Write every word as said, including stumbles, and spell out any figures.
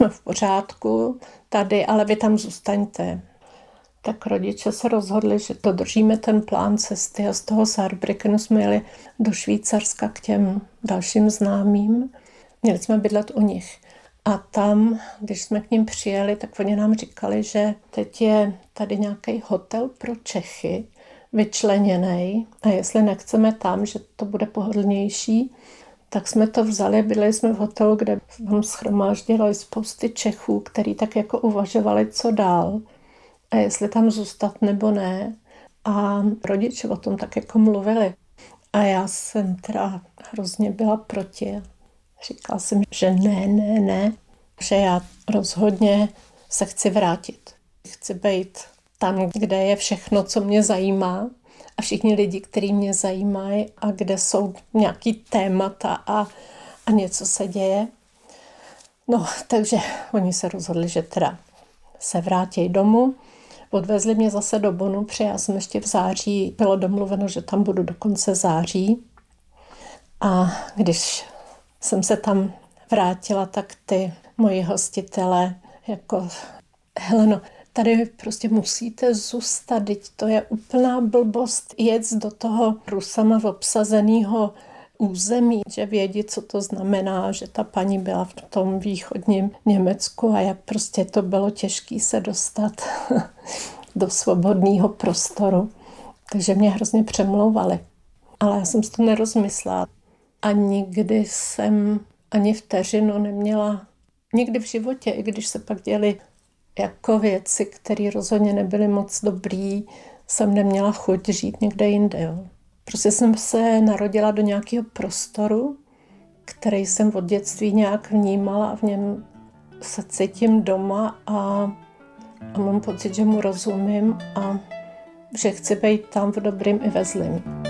v pořádku tady, ale vy tam zůstaňte. Tak rodiče se rozhodli, že dodržíme ten plán cesty a z toho Saarbrückenu jsme jeli do Švýcarska k těm dalším známým. Měli jsme bydlet u nich. A tam, když jsme k ním přijeli, tak oni nám říkali, že teď je tady nějaký hotel pro Čechy, vyčleněný, a jestli nechceme tam, že to bude pohodlnější, tak jsme to vzali, byli jsme v hotelu, kde vám shromáždili spousty Čechů, který tak jako uvažovali, co dál a jestli tam zůstat nebo ne. A rodiče o tom tak jako mluvili. A já jsem teda hrozně byla proti. Říkala jsem, že ne, ne, ne, že já rozhodně se chci vrátit. Chci být tam, kde je všechno, co mě zajímá a všichni lidi, kteří mě zajímají a kde jsou nějaký témata a, a něco se děje. No, takže oni se rozhodli, že teda se vrátí domů. Odvezli mě zase do Bonnu, protože já jsem ještě v září, bylo domluveno, že tam budu do konce září. A když jsem se tam vrátila, tak ty moji hostitelé jako Heleno, tady prostě musíte zůstat, teď to je úplná blbost jet do toho Rusama obsazeného území, že vědí, co to znamená, že ta paní byla v tom východním Německu a jak prostě to bylo těžké se dostat do svobodného prostoru. Takže mě hrozně přemlouvali. Ale já jsem si to nerozmyslela. A nikdy jsem ani vteřinu neměla, nikdy v životě, i když se pak děly jako věci, které rozhodně nebyly moc dobrý, jsem neměla chuť žít někde jinde. Jo. Prostě jsem se narodila do nějakého prostoru, který jsem od dětství nějak vnímala a v něm se cítím doma a, a mám pocit, že mu rozumím a že chci být tam v dobrým i ve zlým.